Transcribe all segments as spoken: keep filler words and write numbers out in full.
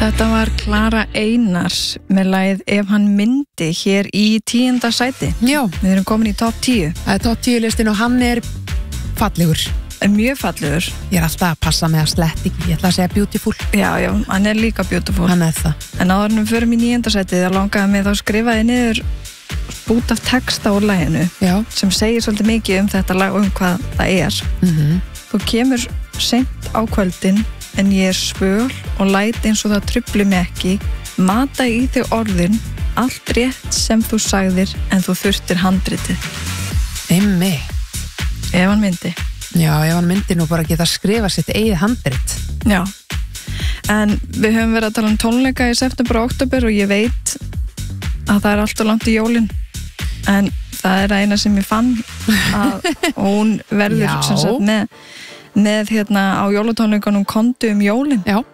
Þetta var Klara Einars með lagið Ef hann myndi hér í tíunda sæti. Já. Við erum komin í topp tíu. Það er topp tíu listin og hann er fallegur. Mjög fallegur. Ég er alltaf að passa með að slett ekki. Ég ætla að segja beautiful. Já, já, hann er líka beautiful. Hann er það. En áður en við förum í níunda sæti, það langaði mig þá skrifaði niður bút af texta úr laginu. Já. Sem segir svolítið mikið um þetta lag og um hvað það er. Mhm. Þú kemur seint á kvöldin en ég er svöl og læt eins og það trufli mig ekki, mata í þig orðin, allt rétt sem þú sagðir en þú þurftir handritið. Einmitt. Ef hann myndi. Já, ef hann myndi nú bara geta að skrifa sitt eigið handrit. Já. En við höfum verið að tala um tónleika í september og október og ég veit að það er alltaf langt í jólin. En það er eina sem ég fann að hún verður sem sagt með með hérna á jólatónleikunum Kondu um jólin. Já.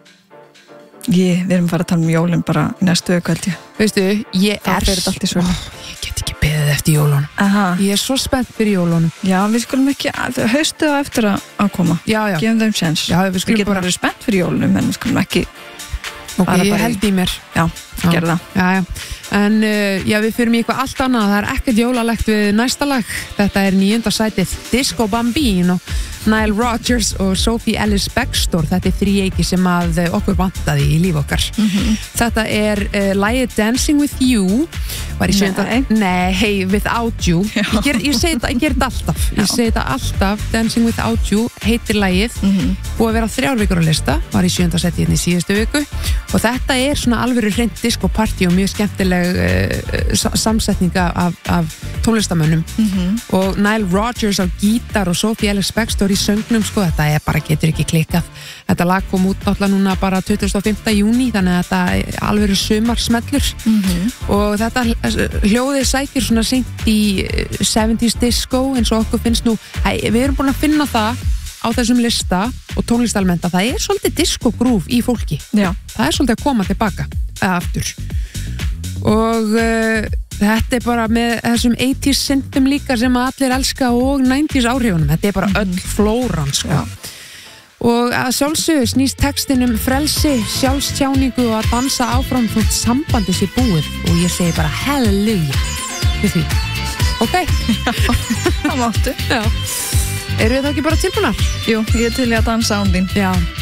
Ég, við erum að fara að tala um jólin bara í næstu aukvöldi. Veistu, ég Það er fer þetta allt í sölu. Ég get ekki beðið eftir jólunum. Aha. Ég er svo spennt fyrir jólunum. Já, við skulum ekki, haustið á eftir að, að koma. Já, já. Gefum þeim séns. Já, við skulum Við getum bara- verið spennt fyrir jólunum, en við skulum ekki Ok, fara ég bara í- held í mér. Já, gerðu það. Já, já. En uh, já, við fyrir mig eitthvað allt annað. Það er ekkert jólalegt við næsta lag. Þetta er níunda sætið Disco Bambino, Nile Rodgers og Sophie Ellis-Bextor. Þetta er þríeiki sem að uh, okkur vantaði í líf okkar. Mhm. Þetta er uh, lagið Dancing With You. Var í sjöunda... Nei. Nei, hey, Without You. Ég, ger, ég segi þetta, ég ger þetta alltaf. Ég Já. segi þetta alltaf. Dancing Without You heitir lagið. Mhm. Búið að vera þrjár vikur á lista. Var í sjöunda sætið hérna í síðustu viku. Og þetta er svona alvöru hreint disco-partí og mjög skemmtileg uh, samsetninga af, af tónlistamönnum. Mhm. Og Nile Rodgers á gítar og Sophie Ellis-Bextor í söngnum, sko, þetta er bara getur ekki klikkað. Þetta lag kom út náttúrulega núna bara tuttugasta og fimmta júní, þannig að þetta er alvöru sumarsmellur. Mhm. Og þetta hljóðið sækir svona seint í sjötíu disco eins og okkur finnst nú, Æ, við erum búin að finna það á þessum lista og tónlistalmenta, það er svolítið disco-grúf í fólki. Já. Það er svolítið að koma tilbaka eða aftur. Og uh, þetta er bara með þessum eighties synthum líka sem að allir elska og nineties áhrifunum. Þetta er bara öll flóran, sko. Já. Og að sjálfsögðu snýst textin um frelsi, sjálfstjáningu og að dansa áfram þótt sambandi sé búið. Og ég segi bara halleluja við því. Ok? Það máttu. Já. Eru við þá ekki bara tilbúnar? Jú, ég er til í að dansa án þín. Já.